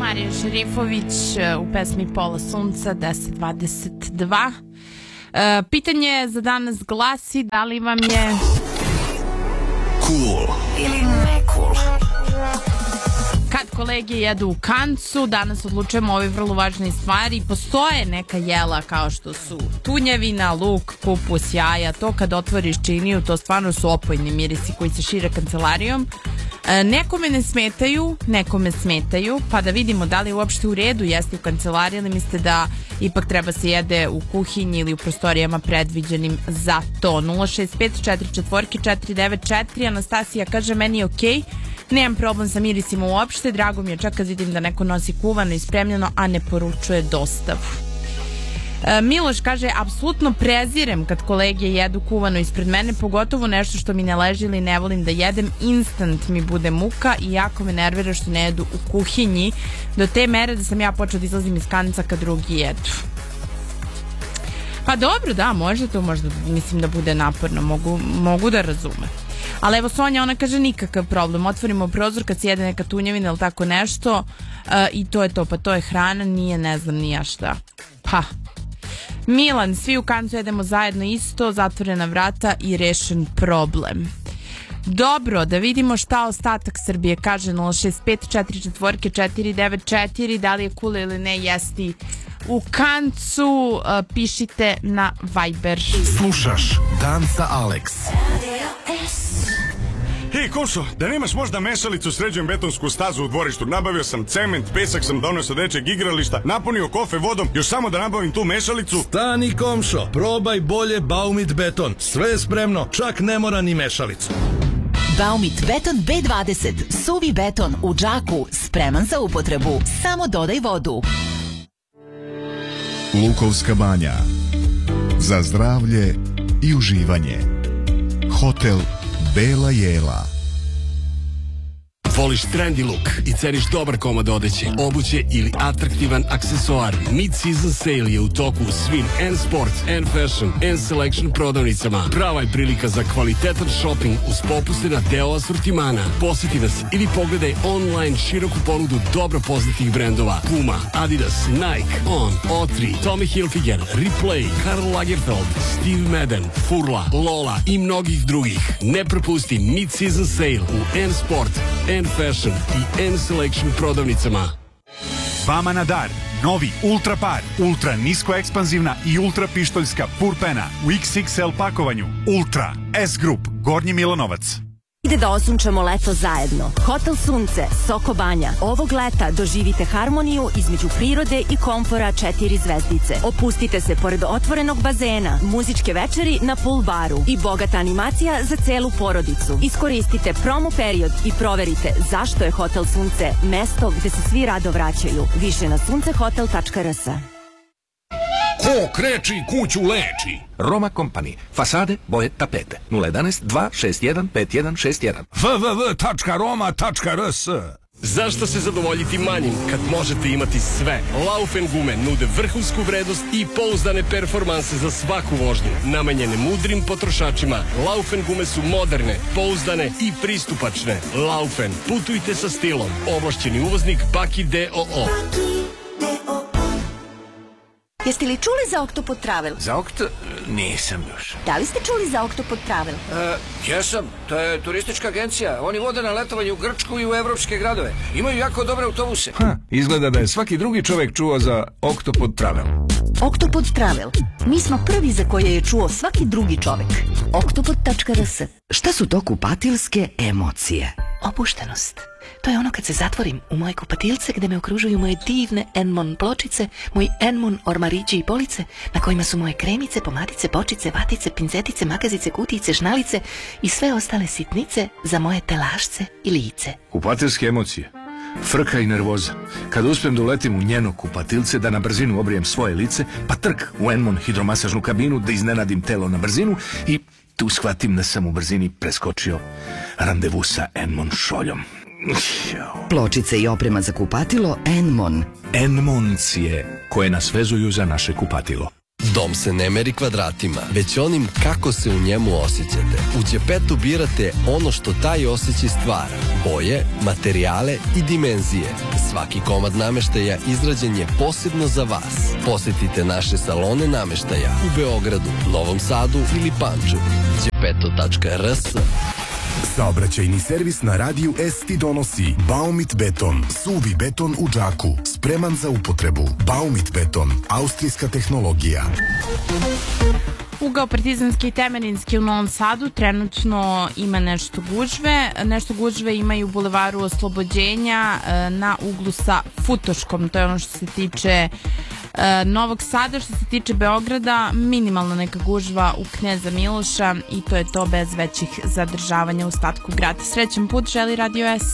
Marija Šerifović u pesmi Pola sunca 10:22. Pitanje za danas glasi da li vam je cool ili ne cool? Kad kolege jedu u kancu, danas odlučujemo o ovoj vrlo važnoj stvari. Postoje neka jela kao što su tunjevina, luk, kupus, jaja. To kad otvoriš činiju, to stvarno su opojni mirisi koji se šire kancelarijom. Nekome ne smetaju, nekome smetaju, pa da vidimo da li je uopšte u redu jesti u kancelariji ili mislite da ipak treba se jede u kuhinji ili u prostorijama predviđenim za to. 065-44-494. Anastasija kaže meni je okej. Nemam problem sa mirisima uopšte, drago mi je čak kad vidim da neko nosi kuvano i spremljeno, a ne poručuje dostavu. Miloš kaže, apsolutno prezirem kad kolege jedu kuvano ispred mene, pogotovo nešto što mi ne leži ili ne volim da jedem, instant mi bude muka i jako me nervira što ne jedu u kuhinji, do te mere da sam ja počela da izlazim iz kanca kad drugi jedu. Pa dobro, da, može to možda, mislim da bude naporno, mogu da razumem. Ali evo Sonja, ona kaže nikakav problem, otvorimo prozor kad se jede neka tunjevina ili tako nešto i to je to, pa to je hrana, nije ne znam ni ja šta. Pa, Milan, svi u kancu jedemo zajedno isto, zatvorena vrata i rešen problem. Dobro, da vidimo šta ostatak Srbije kaže. 065-44-494, da li je cool ili ne jesti u kancu, pišite na Viber. Slušaš Dan sa Alex. Hej, Komšo, da nemaš možda mešalicu, sređujem betonsku stazu u dvorištu. Nabavio sam cement, pesak sam donio sa dečeg igrališta, napunio kofe vodom, još samo da nabavim tu mešalicu. Stani, Komšo, probaj bolje Baumit beton. Sve je spremno, čak ne mora ni mešalicu. Baumit beton B20, suvi beton u džaku, spreman za upotrebu. Samo dodaj vodu. Lukovska banja. Za zdravlje i uživanje. Hotel Bela Jela. Voliš trendy look i ceniš dobar komad odeće, obuće ili atraktivan aksesoar? Mid-season sale je u toku u svim N-Sport, N-Fashion, N-Selection prodavnicama. Prava je prilika za kvalitetan shopping uz popuste na deo asortimana. Posjeti nas ili pogledaj online široku ponudu dobro poznatih brendova Puma, Adidas, Nike, On, O3, Tommy Hilfiger, Replay, Karl Lagerfeld, Steve Madden, Furla, Lola i mnogih drugih. Ne propusti mid-season sale u N-Sport, N-Fashion i N-Selection prodavnicama. Vama na dar novi Ultra Par, ultra nisko ekspanzivna i ultra pištoljska purpena u XXL pakovanju. Ultra S Group, Gornji Milanovac. Ide da osunčamo leto zajedno. Hotel Sunce, Soko Banja. Ovog leta doživite harmoniju između prirode i komfora 4 zvezdice. Opustite se pored otvorenog bazena, muzičke večeri na pool baru i bogata animacija za celu porodicu. Iskoristite promo period i proverite zašto je Hotel Sunce mesto gde se svi rado vraćaju. Više na suncehotel.rs. Ko kreči kuću leči. Roma Company. Fasade, boje, tapete. 011 261 5161. www.roma.rs. Zašto se zadovoljiti manjim kad možete imati sve? Laufen gume nude vrhunsku vrednost i pouzdane performanse za svaku vožnju. Namenjene mudrim potrošačima. Laufen gume su moderne, pouzdane i pristupačne. Laufen. Putujte sa stilom. Ovlašćeni uvoznik Baki DOO. Jeste li čuli za Oktopod Travel? Za nisam još. Da li ste čuli za Oktopod Travel? Jesam, to je turistička agencija. Oni vode na letovanje u Grčku i u evropske gradove. Imaju jako dobre autobuse. Izgleda da je svaki drugi čovek čuo za Oktopod Travel. Oktopod Travel. Mi smo prvi za koje je čuo svaki drugi čovek. Oktopod.rs. Šta su to kupatilske emocije? Opuštenost. To je ono kad se zatvorim u moje kupatilce gde me okružuju moje divne Enmon pločice, moji Enmon ormarići i police na kojima su moje kremice, pomadice, bočice, vatice, pincetice, magazice, kutijice, šnalice i sve ostale sitnice za moje telašce i lice. Kupatilske emocije. Frka i nervoza. Kad uspem da uletim u njeno kupatilce, da na brzinu obrijem svoje lice, pa trk u Enmon hidromasažnu kabinu, da iznenadim telo na brzinu i tu shvatim da sam u brzini preskočio randevu sa Enmon šoljom. Pločice i oprema za kupatilo Enmon. Enmoncije koje nas vezuju za naše kupatilo. Dom se ne meri kvadratima, već onim kako se u njemu osjećate. U Đepetu birate ono što taj osjećaj stvara. Boje, materijale i dimenzije. Svaki komad nameštaja izrađen je posebno za vas. Posjetite naše salone nameštaja u Beogradu, Novom Sadu ili Pančevu. Đepeto.rs. Saobraćajni servis na radiju S ti donosi Baumit beton, suvi beton u džaku, spreman za upotrebu. Baumit beton, austrijska tehnologija. Ugao Partizanski i Temerinski u Novom Sadu trenutno ima nešto gužve. Nešto gužve imaju u bulevaru Oslobođenja na uglu sa Futoškom. To je ono što se tiče Novog Sada. Što se tiče Beograda, minimalna neka gužva u Kneza Miloša i to je to bez većih zadržavanja u ostatku grada. Srećan put želi Radio S.